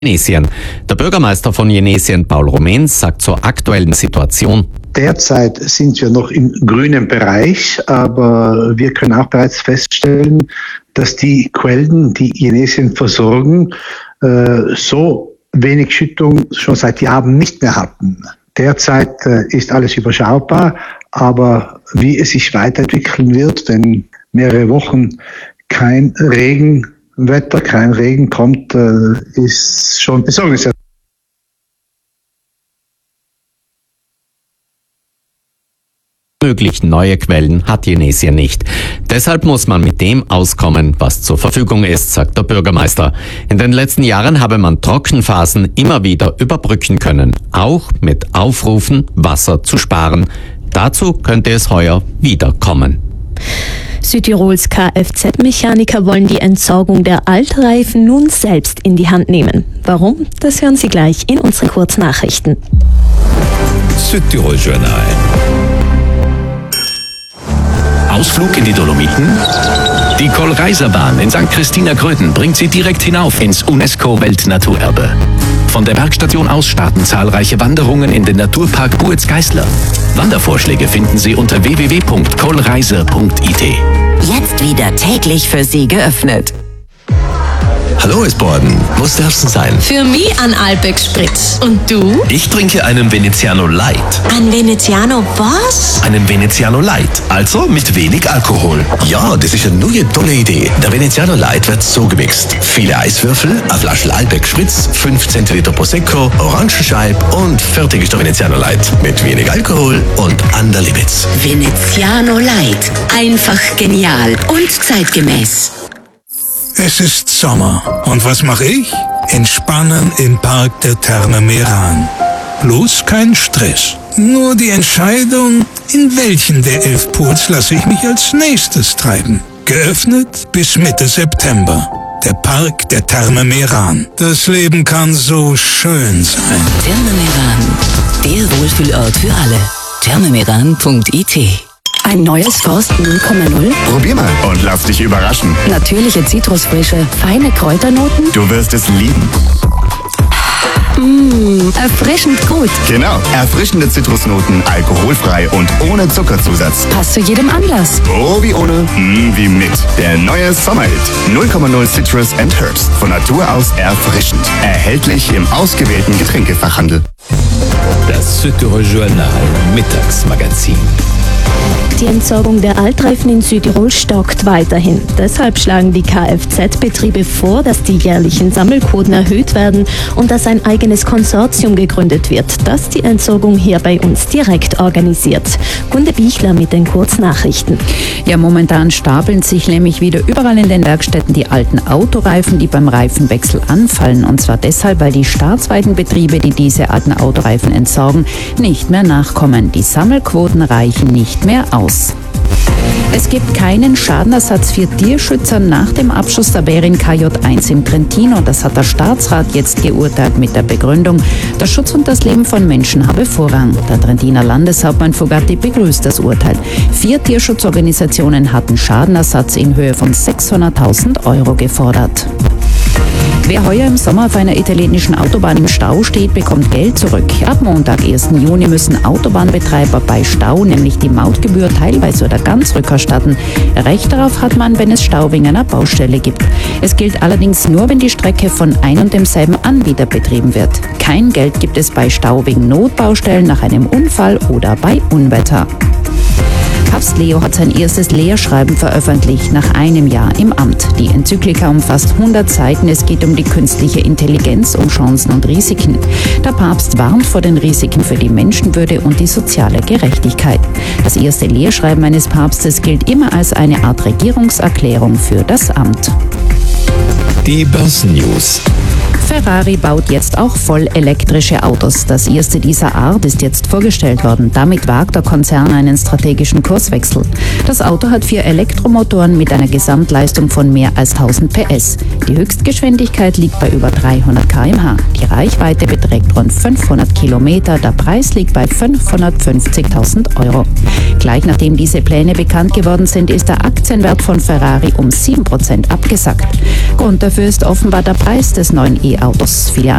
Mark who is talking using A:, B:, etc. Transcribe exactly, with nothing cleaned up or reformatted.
A: Jenesien. Der Bürgermeister von Jenesien, Paul Rumäns, sagt zur aktuellen Situation:
B: Derzeit sind wir noch im grünen Bereich, aber wir können auch bereits feststellen, dass die Quellen, die Jenesien versorgen, so wenig Schüttung schon seit Jahren nicht mehr hatten. Derzeit ist alles überschaubar, aber wie es sich weiterentwickeln wird, wenn mehrere Wochen kein Regenwetter, kein Regen kommt, ist schon besorgniserregend.
A: Möglich neue Quellen hat Jenesien nicht. Deshalb muss man mit dem auskommen, was zur Verfügung ist, sagt der Bürgermeister. In den letzten Jahren habe man Trockenphasen immer wieder überbrücken können, auch mit Aufrufen, Wasser zu sparen. Dazu könnte es heuer wieder kommen.
C: Südtirols Kfz-Mechaniker wollen die Entsorgung der Altreifen nun selbst in die Hand nehmen. Warum? Das hören Sie gleich in unseren Kurznachrichten.
D: Südtirol Journal. Ausflug in die Dolomiten? Die Kohlreiserbahn in Sankt Christina Gröden bringt Sie direkt hinauf ins UNESCO-Weltnaturerbe. Von der Bergstation aus starten zahlreiche Wanderungen in den Naturpark Buetz-Geißler. Wandervorschläge finden Sie unter w w w punkt kohlreiser punkt i t.
E: Jetzt wieder täglich für Sie geöffnet.
F: Hallo Esborden, was darf's denn sein?
E: Für mich ein Alpeck Spritz. Und du?
F: Ich trinke einen Veneziano Light.
E: Ein Veneziano was?
F: Einen Veneziano Light, also mit wenig Alkohol. Ja, das ist eine neue tolle Idee. Der Veneziano Light wird so gemixt. Viele Eiswürfel, eine Flasche Alpeck Spritz, fünf Zentiliter Prosecco, Orangenscheib und fertig ist der Veneziano Light. Mit wenig Alkohol und an der Limits.
E: Veneziano Light. Einfach genial und zeitgemäß.
G: Es ist Sommer. Und was mache ich? Entspannen im Park der Therme Meran. Bloß kein Stress. Nur die Entscheidung, in welchen der elf Pools lasse ich mich als nächstes treiben. Geöffnet bis Mitte September. Der Park der Therme Meran. Das Leben kann so schön sein.
E: Therme Meran. Der Wohlfühlort für alle. therme meran punkt i t. Ein neues Forst null Komma null.
H: Probier mal und lass dich überraschen.
E: Natürliche Zitrusfrische, feine Kräuternoten.
H: Du wirst es lieben.
E: Mmh, erfrischend gut.
H: Genau, erfrischende Zitrusnoten, alkoholfrei und ohne Zuckerzusatz.
E: Passt zu jedem Anlass.
H: Oh wie ohne, mm, wie mit. Der neue Sommerhit. null Komma null Citrus and Herbs. Von Natur aus erfrischend. Erhältlich im ausgewählten Getränkefachhandel.
D: Das Südtirol Journal Mittagsmagazin.
C: Die Entsorgung der Altreifen in Südtirol stockt weiterhin. Deshalb schlagen die Kfz-Betriebe vor, dass die jährlichen Sammelquoten erhöht werden und dass ein eigenes Konsortium gegründet wird, das die Entsorgung hier bei uns direkt organisiert. Gunde Bichler mit den Kurznachrichten.
I: Ja, momentan stapeln sich nämlich wieder überall in den Werkstätten die alten Autoreifen, die beim Reifenwechsel anfallen. Und zwar deshalb, weil die staatsweiten Betriebe, die diese alten Autoreifen entsorgen, nicht mehr nachkommen. Die Sammelquoten reichen nicht mehr aus. Es gibt keinen Schadenersatz für Tierschützer nach dem Abschuss der Bärin K J eins im Trentino. Das hat der Staatsrat jetzt geurteilt mit der Begründung, der Schutz und das Leben von Menschen habe Vorrang. Der Trentiner Landeshauptmann Fugatti begrüßt das Urteil. Vier Tierschutzorganisationen hatten Schadenersatz in Höhe von sechshunderttausend Euro gefordert. Wer heuer im Sommer auf einer italienischen Autobahn im Stau steht, bekommt Geld zurück. Ab Montag, ersten Juni, müssen Autobahnbetreiber bei Stau nämlich die Mautgebühr teilweise oder ganz rückerstatten. Recht darauf hat man, wenn es Stau wegen einer Baustelle gibt. Es gilt allerdings nur, wenn die Strecke von ein und demselben Anbieter betrieben wird. Kein Geld gibt es bei Stau wegen Notbaustellen, nach einem Unfall oder bei Unwetter. Papst Leo hat sein erstes Lehrschreiben veröffentlicht nach einem Jahr im Amt. Die Enzyklika umfasst hundert Seiten. Es geht um die künstliche Intelligenz, um Chancen und Risiken. Der Papst warnt vor den Risiken für die Menschenwürde und die soziale Gerechtigkeit. Das erste Lehrschreiben eines Papstes gilt immer als eine Art Regierungserklärung für das Amt.
D: Die Börsennews.
I: Ferrari baut jetzt auch voll elektrische Autos. Das erste dieser Art ist jetzt vorgestellt worden. Damit wagt der Konzern einen strategischen Kurswechsel. Das Auto hat vier Elektromotoren mit einer Gesamtleistung von mehr als tausend P S. Die Höchstgeschwindigkeit liegt bei über dreihundert Kilometer pro Stunde. Die Reichweite beträgt rund fünfhundert Kilometer. Der Preis liegt bei fünfhundertfünfzigtausend Euro. Gleich nachdem diese Pläne bekannt geworden sind, ist der Aktienwert von Ferrari um sieben Prozent abgesackt. Grund dafür ist offenbar der Preis des neuen E-Autos. Viele